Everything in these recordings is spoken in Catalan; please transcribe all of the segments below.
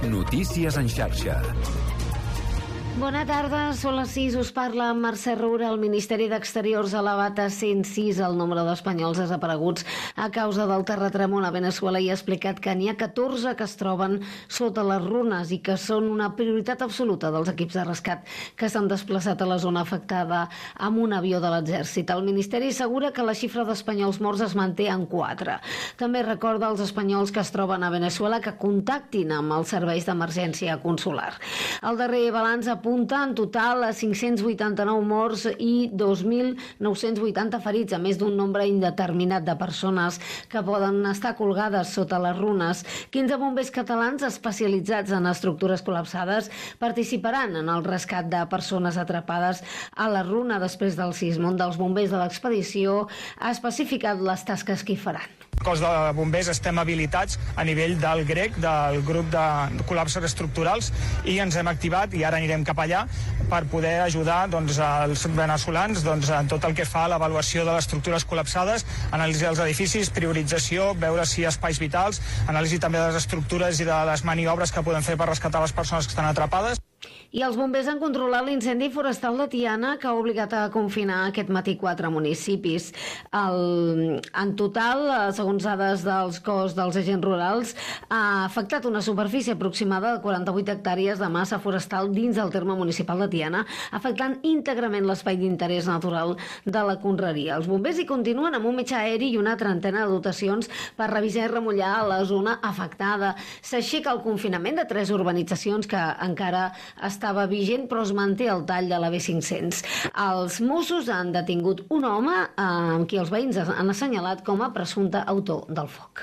Notícies en xarxa. Bona tarda, són les 6, us parla Mercè Roura. El Ministeri d'Exteriors ha elevat a 106 el nombre d'espanyols desapareguts a causa del terratrèmol a Veneçuela i ha explicat que n'hi ha 14 que es troben sota les runes i que són una prioritat absoluta dels equips de rescat que s'han desplaçat a la zona afectada amb un avió de l'exèrcit. El Ministeri assegura que la xifra d'espanyols morts es manté en 4. També recorda als espanyols que es troben a Veneçuela que contactin amb els serveis d'emergència consular. El darrer balanç apunta en total a 589 morts i 2.980 ferits, a més d'un nombre indeterminat de persones que poden estar colgades sota les runes. 15 bombers catalans especialitzats en estructures col·lapsades participaran en el rescat de persones atrapades a la runa després del sisme. Un dels bombers de l'expedició ha especificat les tasques que hi faran. El cos de bombers estem habilitats a nivell del GREC, del grup de col·lapses estructurals, i ens hem activat i ara anirem cap allà per poder ajudar els veneçolans en tot el que fa a l'avaluació de les estructures col·lapsades, anàlisi dels edificis, priorització, veure si hi ha espais vitals, anàlisi també de les estructures i de les maniobres que podem fer per rescatar les persones que estan atrapades. I els bombers han controlat l'incendi forestal de Tiana, que ha obligat a confinar aquest matí 4 municipis. En total, segons dades dels cos dels agents rurals, ha afectat una superfície aproximada de 48 hectàrees de massa forestal dins del terme municipal de Tiana, afectant íntegrament l'espai d'interès natural de la conreria. Els bombers hi continuen amb un mitjà aeri i una trentena de dotacions per revisar i remullar la zona afectada. S'aixeca el confinament de 3 urbanitzacions que encara estava vigent, però es manté el tall de la B500. Els Mossos han detingut un home amb qui els veïns han assenyalat com a presumpte autor del foc.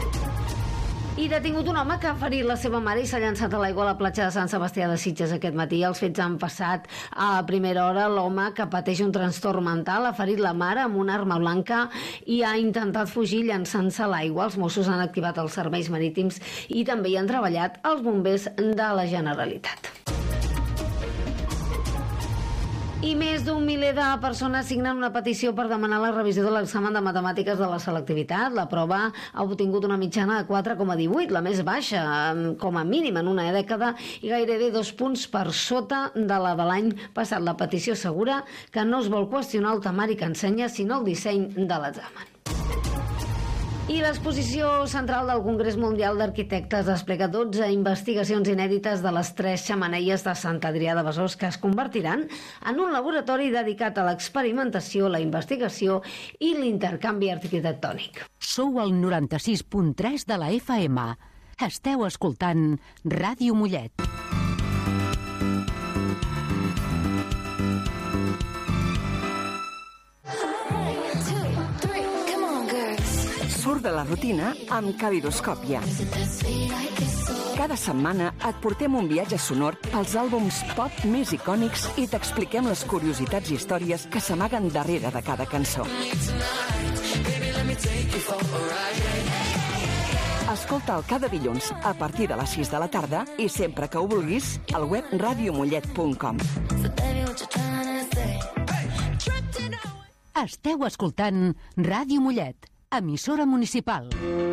I detingut un home que ha ferit la seva mare i s'ha llançat a l'aigua a la platja de Sant Sebastià de Sitges aquest matí. Els fets han passat a primera hora. L'home, que pateix un trastorn mental, ha ferit la mare amb una arma blanca i ha intentat fugir llançant-se a l'aigua. Els Mossos han activat els serveis marítims i també hi han treballat els bombers de la Generalitat. I més d'un miler de persones signen una petició per demanar la revisió de l'examen de matemàtiques de la selectivitat. La prova ha obtingut una mitjana de 4,18, la més baixa, com a mínim en una dècada, i gairebé 2 punts per sota de la de l'any passat. La petició assegura que no es vol qüestionar el temari que ensenya, sinó el disseny de l'examen. I l'exposició central del Congrés Mundial d'Arquitectes explica 12 investigacions inèdites de les 3 xemeneies de Sant Adrià de Besòs que es convertiran en un laboratori dedicat a l'experimentació, la investigació i l'intercanvi arquitectònic. Sou al 96.3 de la FM. Esteu escoltant Ràdio Mollet. Surt de la rutina amb Calidoscòpia. Cada setmana et portem un viatge sonor pels àlbums pop més icònics i t'expliquem les curiositats i històries que s'amaguen darrere de cada cançó. Escolta'l cada dilluns a partir de les 6 de la tarda i sempre que ho vulguis al web radiomollet.com. Esteu escoltant Ràdio Mollet, emissora municipal.